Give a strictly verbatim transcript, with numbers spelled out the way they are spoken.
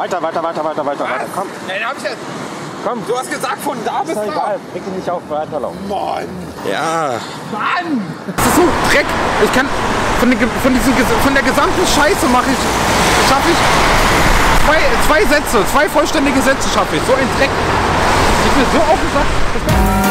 Weiter, weiter, weiter, weiter, weiter, weiter. Komm. Ja, den hab ich jetzt. Komm. Du hast gesagt, von da bis Ist doch da. egal. Reg dich nicht auf, weiterlaufen. Mann. Ja. Mann. Das ist so Dreck. Ich kann von, den, von, diesen, von der gesamten Scheiße mache ich, schaffe ich zwei, zwei Sätze, zwei vollständige Sätze schaffe ich. So ein Dreck. Ich bin so auf den Sack.